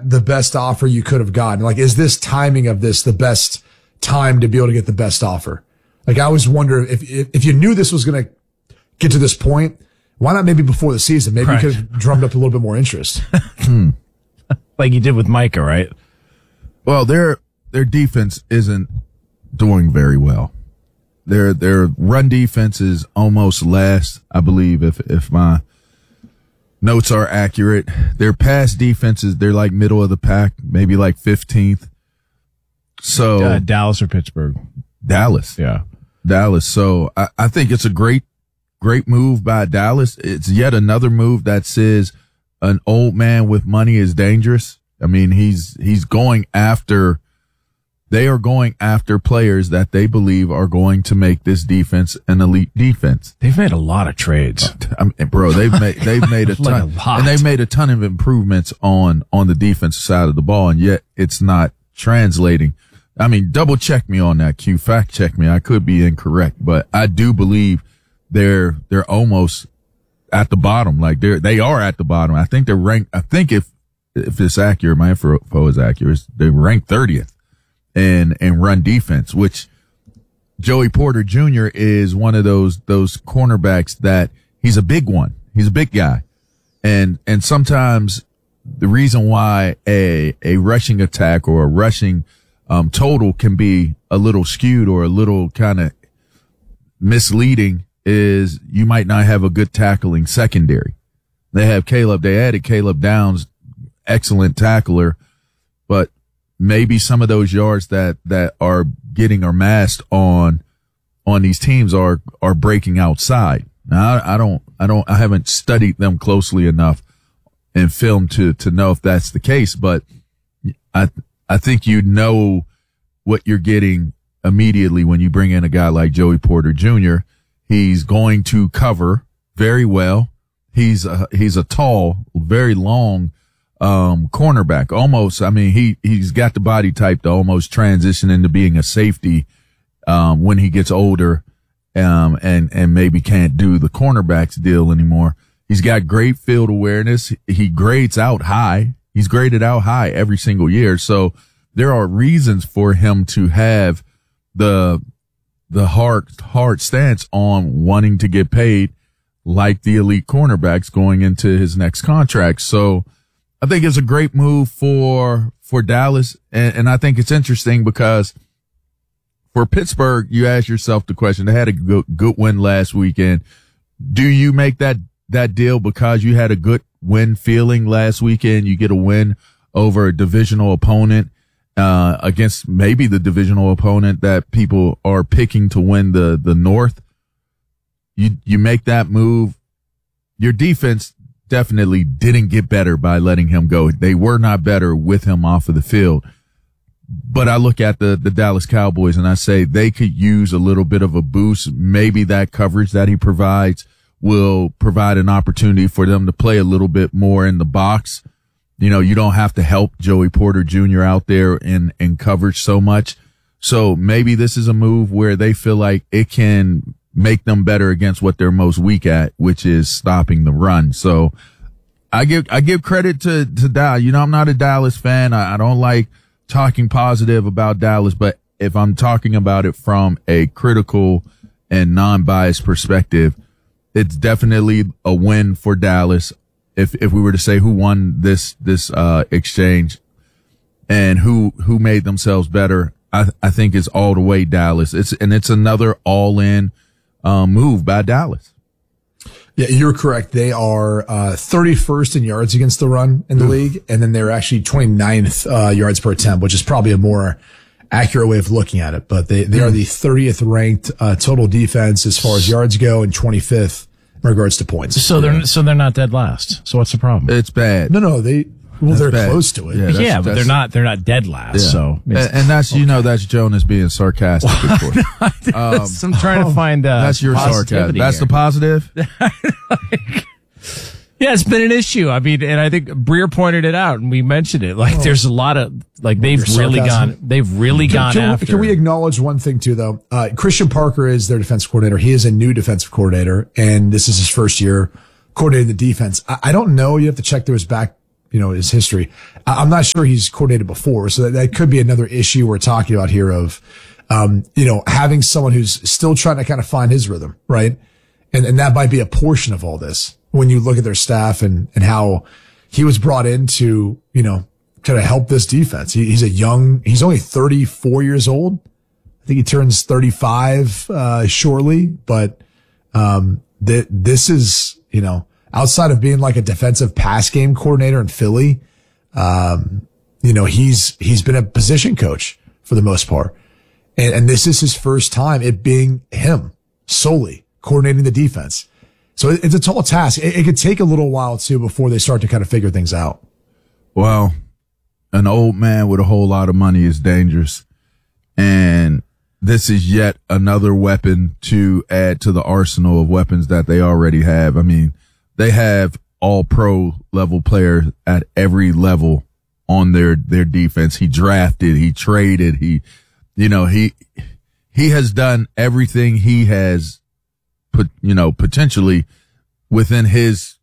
that the best offer you could have gotten? Like, is this timing of this the best time to be able to get the best offer? Like, I always wonder if you knew this was going to get to this point, why not maybe before the season? Maybe you could have drummed up a little bit more interest. Like you did with Micah, right? Well, their defense isn't doing very well. Their run defense is almost last, I believe, if my notes are accurate. Their pass defenses, they're like middle of the pack, maybe like 15th. So Dallas or Pittsburgh? Dallas. Yeah. Dallas. So I think it's a great move by Dallas. It's yet another move that says an old man with money is dangerous. I mean, they are going after players that they believe are going to make this defense an elite defense. They've made a lot of trades. I mean, bro, they've made a ton, and they've made a ton of improvements on the defensive side of the ball, and yet it's not translating. I mean, double check me on that, Q. Fact check me. I could be incorrect, but I do believe they're almost at the bottom. Like they are at the bottom. I think they're ranked. I think if it's accurate, my info is accurate, they're ranked 30th in run defense, which Joey Porter Jr. is one of those cornerbacks that he's a big one. He's a big guy. And sometimes the reason why a rushing attack or a rushing total can be a little skewed or a little kind of misleading is you might not have a good tackling secondary. They added Caleb Downs, excellent tackler, but maybe some of those yards that are getting amassed on these teams are breaking outside. Now, I haven't studied them closely enough in film to know if that's the case, but I think you know what you're getting immediately when you bring in a guy like Joey Porter Jr. He's going to cover very well. He's a tall, very long cornerback. Almost, I mean, he's got the body type to almost transition into being a safety when he gets older and maybe can't do the cornerbacks deal anymore. He's got great field awareness. He grades out high. He's graded out high every single year. So there are reasons for him to have the hard stance on wanting to get paid like the elite cornerbacks going into his next contract. So I think it's a great move for Dallas. And I think it's interesting because for Pittsburgh, you ask yourself the question, they had a good win last weekend. Do you make that deal because you had a good win feeling last weekend? You get a win over a divisional opponent, against maybe the divisional opponent that people are picking to win the North. You make that move. Your defense definitely didn't get better by letting him go. They were not better with him off of the field. But I look at the Dallas Cowboys and I say they could use a little bit of a boost. Maybe that coverage that he provides will provide an opportunity for them to play a little bit more in the box. You know, you don't have to help Joey Porter Jr. out there in coverage so much. So maybe this is a move where they feel like it can make them better against what they're most weak at, which is stopping the run. So I give credit to Dallas. You know, I'm not a Dallas fan. I don't like talking positive about Dallas, but if I'm talking about it from a critical and non-biased perspective, it's definitely a win for Dallas. If we were to say who won this exchange and who made themselves better, I think it's all the way Dallas. It's another all-in move by Dallas. Yeah, you're correct. They are 31st in yards against the run in the league, and then they're actually 29th yards per attempt, which is probably a more accurate way of looking at it. But they are the 30th ranked total defense as far as yards go, and 25th in regards to points. So they're not dead last. So what's the problem? It's bad. No, they're bad. Close to it. Yeah, but they're not dead last. Yeah. So and that's that's Jonas being sarcastic. Of course. I'm trying to find that's your sarcasm. That's the positive. Yeah, it's been an issue. I mean, and I think Breer pointed it out, and we mentioned it. Like, there's a lot of they've really gone after. Can we acknowledge one thing too, though? Christian Parker is their defensive coordinator. He is a new defensive coordinator, and this is his first year coordinating the defense. I don't know. You have to check through his his history. I'm not sure he's coordinated before. So that could be another issue we're talking about here of, having someone who's still trying to kind of find his rhythm, right? And that might be a portion of all this when you look at their staff and how he was brought in to, kind of help this defense. He's only 34 years old. I think he turns 35, shortly, but, this is, outside of being like a defensive pass game coordinator in Philly, he's been a position coach for the most part. And this is his first time it being him solely coordinating the defense. So it's a tall task. It could take a little while too before they start to kind of figure things out. Well, an old man with a whole lot of money is dangerous. And this is yet another weapon to add to the arsenal of weapons that they already have. I mean, they have all pro level players at every level on their defense. He drafted, he traded, he has done everything he has potentially within his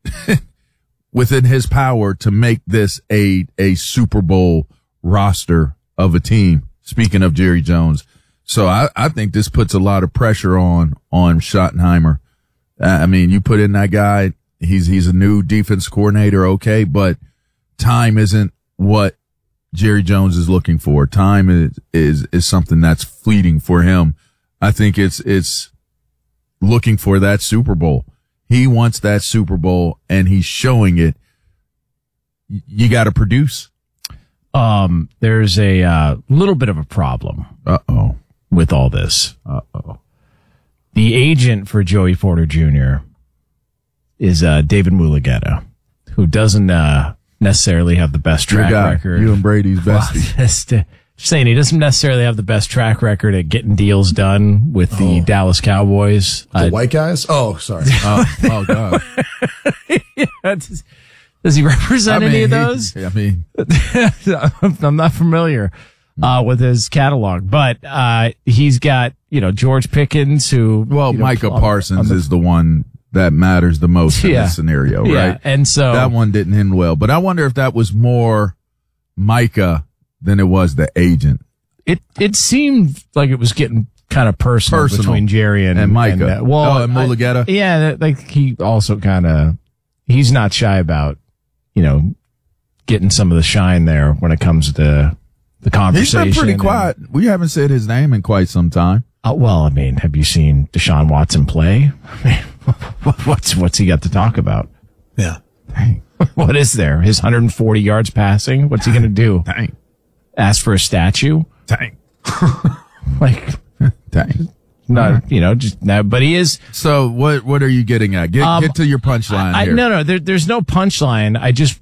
power to make this a Super Bowl roster of a team. Speaking of Jerry Jones. So I think this puts a lot of pressure on Schottenheimer. I mean, you put in that guy, he's a new defense coordinator. Okay. But time isn't what Jerry Jones is looking for. Time is something that's fleeting for him. I think it's looking for that Super Bowl. He wants that Super Bowl and he's showing it. You got to produce. There's a little bit of a problem. With all this. The agent for Joey Porter Jr. is David Mulugheta, who doesn't necessarily have the best track record. You and Brady's bestie. Just saying, he doesn't necessarily have the best track record at getting deals done with the Dallas Cowboys. The white guys? Oh, sorry. Oh God. Yeah, does he represent any of those? I'm not familiar with his catalog, but he's got George Pickens, who Micah Parsons is the one that matters the most in this scenario, right? And so that one didn't end well, but I wonder if that was more Micah than it was the agent. It seemed like it was getting kind of personal between Jerry and Micah. And Mulugheta. He also he's not shy about getting some of the shine there when it comes to the conversation. He's been pretty quiet. We haven't said his name in quite some time. Have you seen Deshaun Watson play? What's he got to talk about? Yeah. Dang. What is there? His 140 yards passing? What's he going to do? Dang. Ask for a statue? Dang. Dang. No, just no, but he is. So what are you getting at? Get to your punchline here. No, there's no punchline. I just,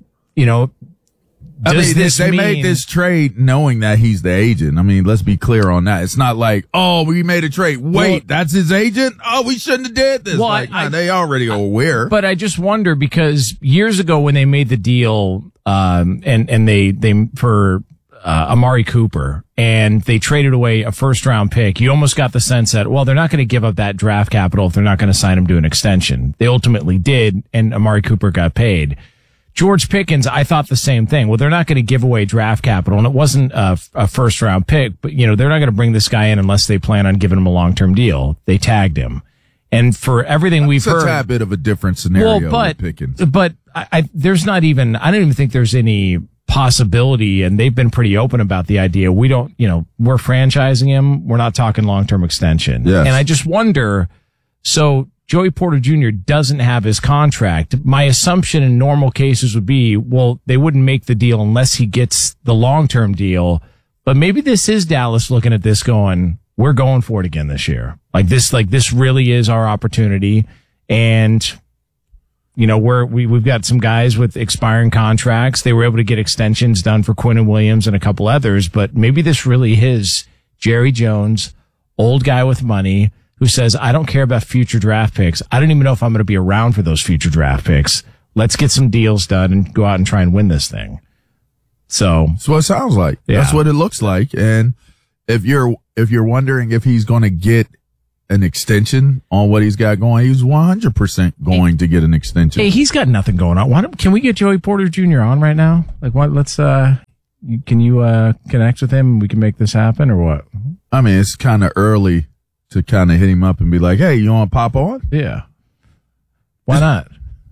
they made this trade knowing that he's the agent. I mean, let's be clear on that. It's not like, we made a trade. Wait, that's his agent? Oh, we shouldn't have did this. Well, they already are aware. But I just wonder because years ago when they made the deal, and they for Amari Cooper, and they traded away a first-round pick, you almost got the sense that, they're not going to give up that draft capital if they're not going to sign him to an extension. They ultimately did, and Amari Cooper got paid. George Pickens, I thought the same thing. Well, they're not going to give away draft capital, and it wasn't a first-round pick, but, they're not going to bring this guy in unless they plan on giving him a long-term deal. They tagged him. And for everything we've heard... It's a tad bit of a different scenario with Pickens. But there's not even... I don't even think there's any possibility, and they've been pretty open about the idea. We don't, we're franchising him. We're not talking long-term extension. Yes. And I just wonder, so Joey Porter Jr. doesn't have his contract. My assumption in normal cases would be, they wouldn't make the deal unless he gets the long-term deal. But maybe this is Dallas looking at this going, we're going for it again this year. This really is our opportunity. And we've got some guys with expiring contracts. They were able to get extensions done for Quinnen Williams and a couple others, but maybe this really is Jerry Jones, old guy with money, who says, I don't care about future draft picks. I don't even know if I'm going to be around for those future draft picks. Let's get some deals done and go out and try and win this thing. So that's what it sounds like. Yeah. That's what it looks like. And if you're wondering if he's going to get an extension on what he's got going. He was 100% going to get an extension. Hey, he's got nothing going on. Can we get Joey Porter Jr. on right now? Like, what? Let's. Can you connect with him and we can make this happen, or what? I mean, it's kind of early to kind of hit him up and be like, "Hey, you want to pop on?" Yeah. Why not?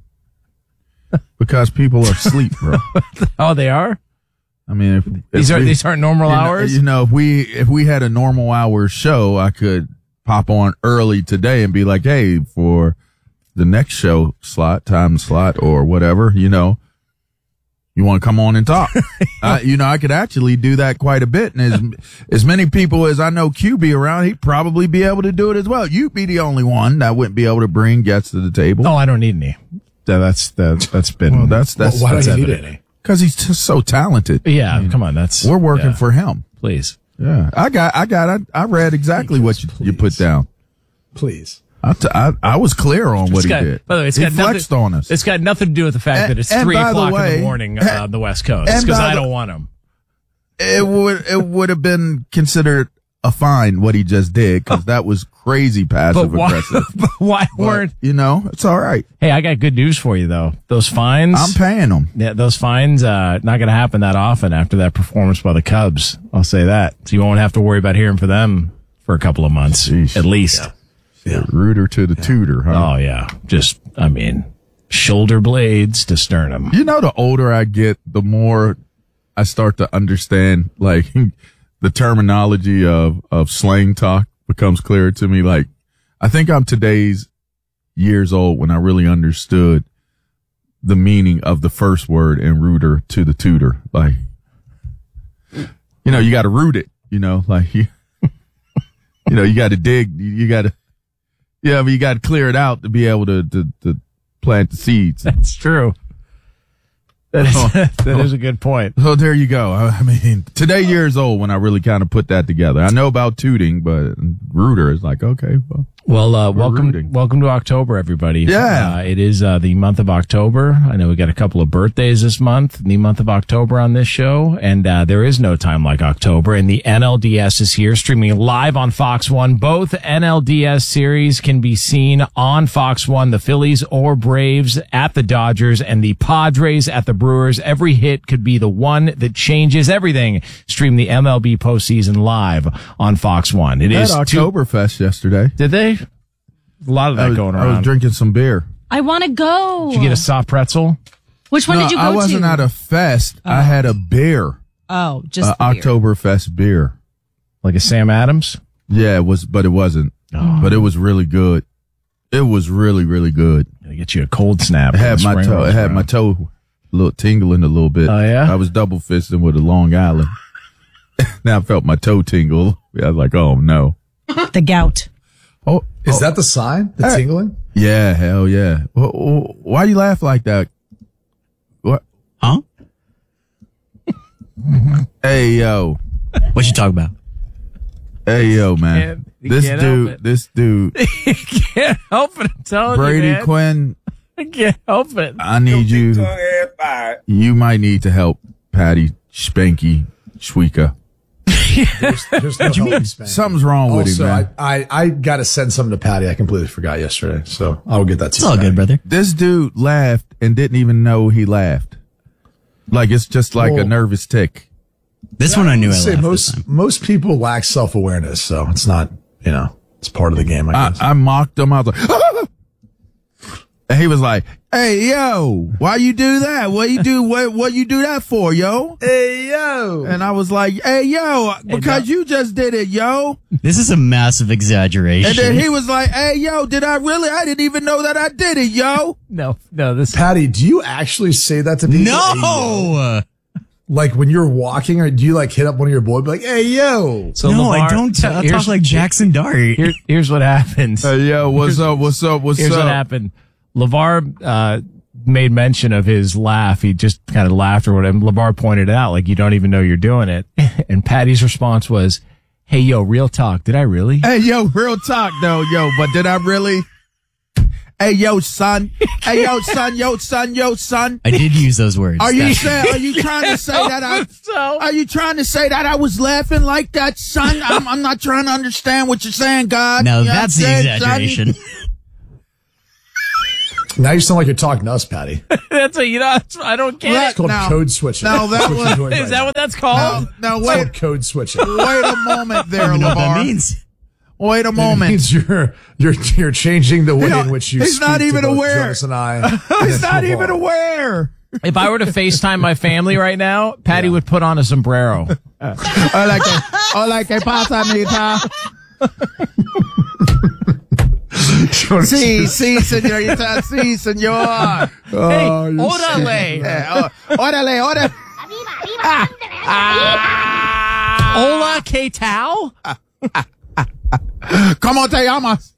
Because people are asleep, bro. Oh, they are? I mean, these aren't normal hours? You know, if we had a normal hour show, I could pop on early today and be like, "Hey, for the next show time slot or whatever, you know, you want to come on and talk?" I could actually do that quite a bit. And as many people as I know QB around, he'd probably be able to do it as well. You'd be the only one that wouldn't be able to bring guests to the table. Oh, I don't need any. That's been. Well, that's why don't you need evident. any? Because he's just so talented. Yeah, I mean, come on, we're working for him. Please. Yeah, I read exactly what you put down. Please. I was clear on what he did. By the way, he flexed on us. It's got nothing to do with the fact that it's 3 o'clock in the morning on the West Coast. Because I don't want him. It would have been considered a fine what he just did, because that was crazy passive aggressive. But why weren't? It's all right. Hey, I got good news for you though. Those fines, I'm paying them. Yeah, those fines not going to happen that often after that performance by the Cubs. I'll say that. So you won't have to worry about hearing from them for a couple of months, at least. Yeah. Rooter to the tutor, huh? Oh yeah, shoulder blades to sternum. The older I get, the more I start to understand, like, the terminology of slang talk becomes clearer to me. Like, I think I'm today's years old when I really understood the meaning of the first word in rooter to the tutor. Like, you got to root it, like, you got to dig, but you got to clear it out to be able to plant the seeds. That's true. That is a good point. So there you go. I mean, today years old when I really kind of put that together. I know about tooting, but rooter is like, okay. Well, welcome to October, everybody. Yeah. It is the month of October. I know we got a couple of birthdays this month, the month of October on this show, and there is no time like October, and the NLDS is here, streaming live on Fox 1. Both NLDS series can be seen on Fox 1, the Phillies or Braves at the Dodgers, and the Padres at the Brewers. Every hit could be the one that changes everything. Stream the MLB postseason live on Fox 1. It is Oktoberfest yesterday. Did they? A lot of that going around. I was drinking some beer. I want to go. Did you get a soft pretzel? Which one did you go to? I wasn't at a fest. I had a beer. Oh, just the beer. Oktoberfest beer. Like a Sam Adams? Yeah, it was, but it wasn't. Oh. But it was really good. It was really, really good. Gotta get you a cold snap. It had my toe a little tingling a little bit. Oh, yeah? I was double fisting with a Long Island. Now I felt my toe tingle. I was like, oh no. The gout. Oh, is that the sign? The tingling? Yeah, hell yeah. Why you laugh like that? What? Huh? Hey, yo. What you talking about? Hey, yo, man. This dude. You can't help it. I'm telling Brady you, man. Quinn. I can't help it. I need you. You might need to help Patty Spanky Schweka. There's no help, something's wrong with him, man. I got to send something to Patty. I completely forgot yesterday, so I'll get that to you. It's all good, brother. This dude laughed and didn't even know he laughed. Like, it's just like a nervous tick. This one I knew I laughed. Most people lack self-awareness, so it's not, it's part of the game, I guess. I mocked him. I was like, ah! And he was like, hey, yo, why you do that? What you do that for, yo? Hey, yo. And I was like, hey, yo, because you just did it, yo. This is a massive exaggeration. And then he was like, hey, yo, did I really? I didn't even know that I did it, yo. No, Patty, do you actually say that to people? No. Like when you're walking, or do you like hit up one of your boys, be like, hey, yo? So no, LeVar, I don't. I talk like Jackson Dart. Here's what happens. Hey, yo, what's up? Here's what happened. LeVar made mention of his laugh. He just kind of laughed or whatever. LeVar pointed it out, like, you don't even know you're doing it. And Patty's response was, hey, yo, real talk. Did I really? Hey, yo, real talk, though, yo. But did I really? Hey, yo, son. Hey, yo, son. Yo, son. Yo, son. I did use those words. Are you trying to say that Are you trying to say that I was laughing like that, son? I'm not trying to understand what you're saying, God. No, that's the exaggeration. Now you sound like you're talking to us, Patty. That's I don't get it. It's called code switching. No, Is that what that's called? No, it's wait. called code switching. Wait a moment there, I don't know what that LeVar. means. Wait a moment. It means you're changing the way in which you he's speak not even to both aware. Jonas and I. He's not even aware. If I were to FaceTime my family right now, Patty would put on a sombrero. Hola, ¿qué pasa, Anita? Sí, señorita, sí, señor. Hey, órale. Órale. Hola, ¿qué tal? ¿Cómo te llamas?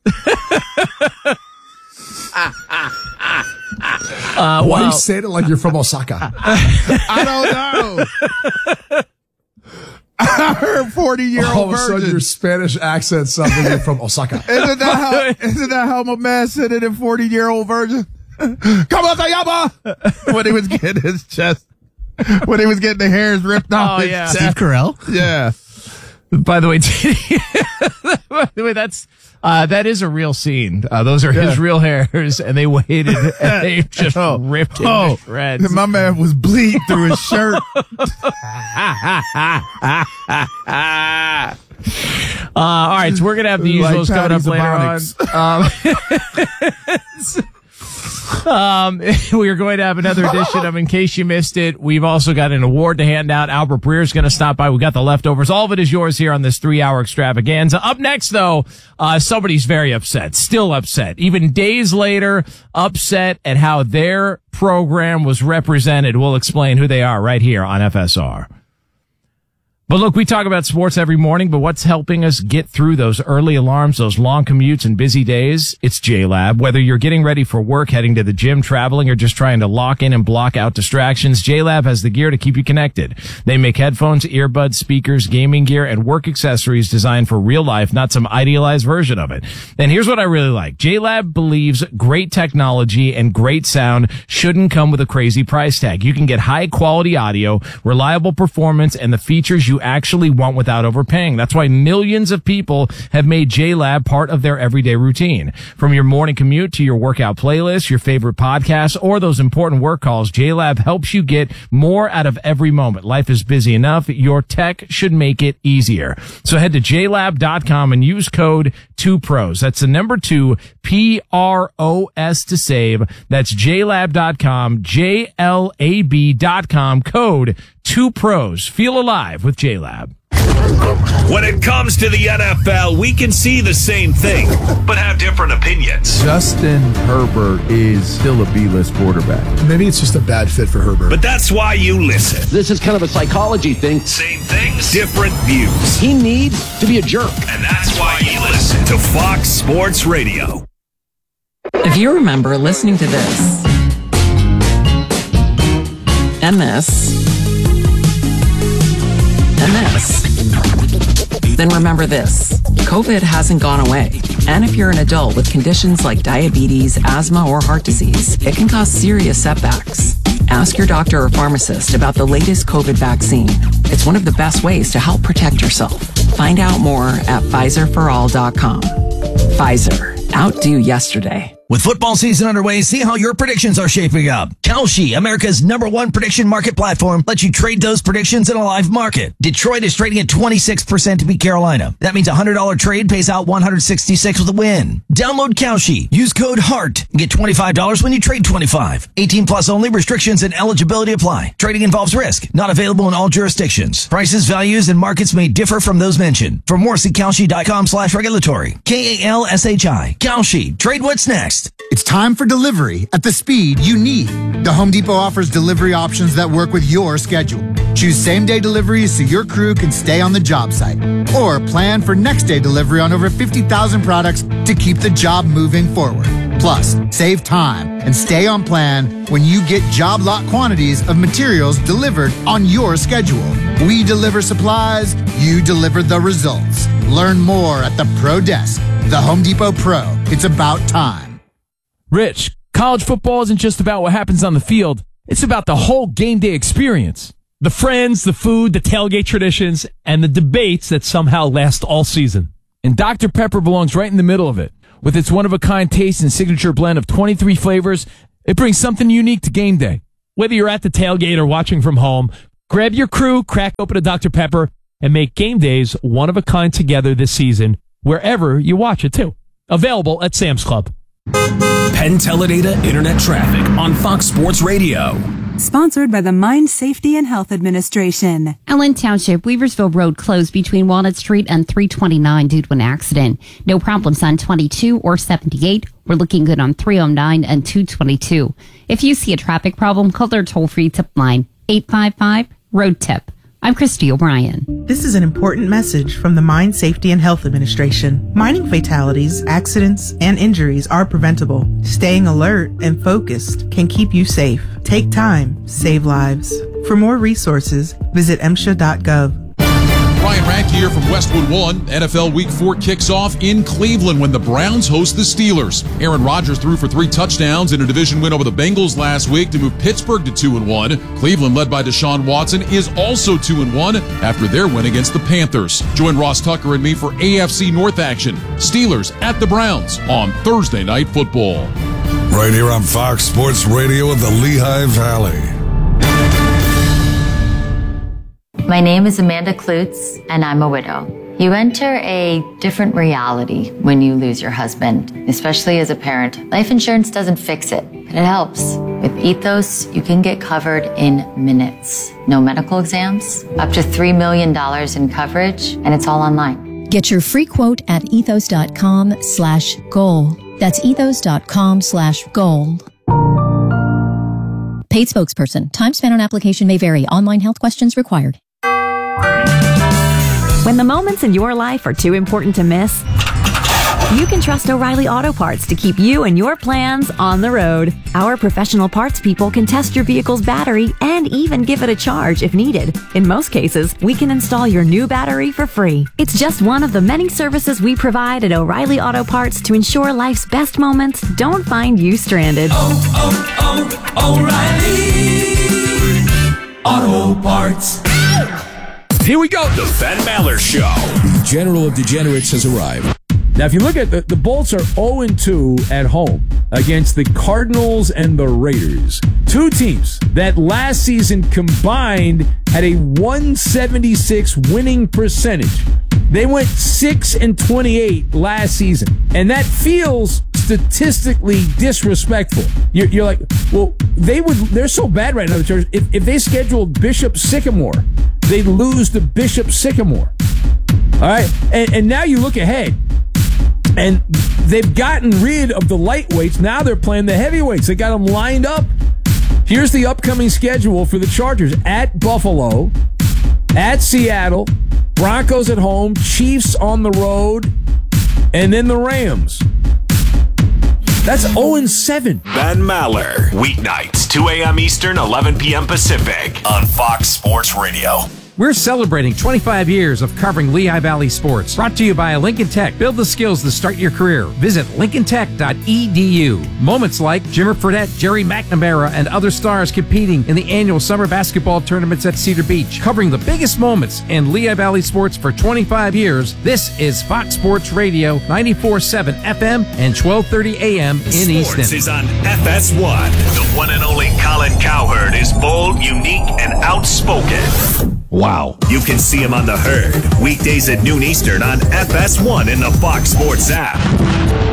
Why are you saying it like you're from Osaka? I don't know. I heard 40-year-old All of a sudden, your virgin. Spanish accent sounds like you're from Osaka. Isn't that how my man said it in 40-year-old virgin? ¿Cómo te llamas? When he was getting his chest, when he was getting the hairs ripped off his chest. Steve Carell? Yeah. By the way, that is a real scene. Those are his real hairs, and they waited and they just ripped him to shreds. My man was bleeding through his shirt. All right, so we're gonna have the usuals coming up later on. We are going to have another edition of In Case You Missed It. We've also got an award to hand out. Albert Breer's going to stop by. We got the leftovers. All of it is yours here on this 3-hour extravaganza. Up next, though, somebody's very upset, still upset, even days later, upset at how their program was represented. We'll explain who they are right here on FSR. But look, we talk about sports every morning, but what's helping us get through those early alarms, those long commutes and busy days? It's JLab. Whether you're getting ready for work, heading to the gym, traveling, or just trying to lock in and block out distractions, JLab has the gear to keep you connected. They make headphones, earbuds, speakers, gaming gear, and work accessories designed for real life, not some idealized version of it. And here's what I really like. JLab believes great technology and great sound shouldn't come with a crazy price tag. You can get high quality audio, reliable performance, and the features you actually want without overpaying. That's why millions of people have made JLab part of their everyday routine. From your morning commute to your workout playlist, your favorite podcasts, or those important work calls, JLab helps you get more out of every moment. Life is busy enough. Your tech should make it easier. So head to JLab.com and use code 2PROS. That's the number 2, PROS to save. That's JLab.com, JLAB.com, code 2PROS. Feel alive with JLab. When it comes to the NFL, we can see the same thing, but have different opinions. Justin Herbert is still a B-list quarterback. Maybe it's just a bad fit for Herbert. But that's why you listen. This is kind of a psychology thing. Same things, different views. He needs to be a jerk. And that's why you listen to Fox Sports Radio. If you remember listening to this, and this, then remember this. COVID hasn't gone away. And if you're an adult with conditions like diabetes, asthma, or heart disease, it can cause serious setbacks. Ask your doctor or pharmacist about the latest COVID vaccine. It's one of the best ways to help protect yourself. Find out more at PfizerForAll.com. Pfizer. Outdo yesterday. With football season underway, see how your predictions are shaping up. Kalshi, America's #1 prediction market platform, lets you trade those predictions in a live market. Detroit is trading at 26% to beat Carolina. That means a $100 trade pays out $166 with a win. Download Kalshi. Use code HEART and get $25 when you trade 25. 18 plus only. Restrictions and eligibility apply. Trading involves risk. Not available in all jurisdictions. Prices, values, and markets may differ from those mentioned. For more, see Kalshi.com/regulatory. KALSHI. Kalshi. Trade what's next. It's time for delivery at the speed you need. The Home Depot offers delivery options that work with your schedule. Choose same-day deliveries so your crew can stay on the job site. Or plan for next-day delivery on over 50,000 products to keep the job moving forward. Plus, save time and stay on plan when you get job lot quantities of materials delivered on your schedule. We deliver supplies, you deliver the results. Learn more at the Pro Desk. The Home Depot Pro. It's about time. Rich, college football isn't just about what happens on the field. It's about the whole game day experience. The friends, the food, the tailgate traditions, and the debates that somehow last all season. And Dr. Pepper belongs right in the middle of it. With its one-of-a-kind taste and signature blend of 23 flavors, it brings something unique to game day. Whether you're at the tailgate or watching from home, grab your crew, crack open a Dr. Pepper, and make game days one-of-a-kind together this season, wherever you watch it, too. Available at Sam's Club. Penn Teledata Internet Traffic on Fox Sports Radio. Sponsored by the Mine Safety and Health Administration. Allen Township, Weaversville Road closed between Walnut Street and 329 due to an accident. No problems on 22 or 78. We're looking good on 309 and 222. If you see a traffic problem, call their toll-free tip line, 855-ROAD-TIP. I'm Christy O'Brien. This is an important message from the Mine Safety and Health Administration. Mining fatalities, accidents, and injuries are preventable. Staying alert and focused can keep you safe. Take time, save lives. For more resources, visit MSHA.gov. Ryan Radke here from Westwood One. NFL Week 4 kicks off in Cleveland when the Browns host the Steelers. Aaron Rodgers threw for 3 touchdowns in a division win over the Bengals last week to move Pittsburgh to 2-1. Cleveland, led by Deshaun Watson, is also 2-1 after their win against the Panthers. Join Ross Tucker and me for AFC North action. Steelers at the Browns on Thursday Night Football. Right here on Fox Sports Radio in the Lehigh Valley. My name is Amanda Klutz, and I'm a widow. You enter a different reality when you lose your husband, especially as a parent. Life insurance doesn't fix it, but it helps. With Ethos, you can get covered in minutes. No medical exams, up to $3 million in coverage, and it's all online. Get your free quote at ethos.com/goal. That's ethos.com/goal. Paid spokesperson. Time spent on application may vary. Online health questions required. When the moments in your life are too important to miss, you can trust O'Reilly Auto Parts to keep you and your plans on the road. Our professional parts people can test your vehicle's battery and even give it a charge if needed. In most cases, we can install your new battery for free. It's just one of the many services we provide at O'Reilly Auto Parts to ensure life's best moments don't find you stranded. O'Reilly Auto Parts. Here we go. The Ben Maller Show. The General of Degenerates has arrived. Now, if you look at the Bolts are 0-2 at home against the Cardinals and the Raiders. Two teams that last season combined had a 176 winning percentage. They went 6-28 last season. And that feels statistically disrespectful. You're like, well, they're so bad right now. If they scheduled Bishop Sycamore, they'd lose to Bishop Sycamore. All right? And now you look ahead. And they've gotten rid of the lightweights. Now they're playing the heavyweights. They got them lined up. Here's the upcoming schedule for the Chargers. At Buffalo, at Seattle, Broncos at home, Chiefs on the road, and then the Rams. That's 0-7. Ben Maller. Weeknights, 2 a.m. Eastern, 11 p.m. Pacific on Fox Sports Radio. We're celebrating 25 years of covering Lehigh Valley sports. Brought to you by Lincoln Tech. Build the skills to start your career. Visit lincolntech.edu. Moments like Jimmer Fredette, Jerry McNamara, and other stars competing in the annual summer basketball tournaments at Cedar Beach. Covering the biggest moments in Lehigh Valley sports for 25 years. This is Fox Sports Radio, 94.7 FM and 12:30 a.m. in Easton. Sports is on FS1. The one and only Colin Cowherd is bold, unique, and outspoken. Wow. You can see him on The Herd, weekdays at noon Eastern on FS1 in the Fox Sports app.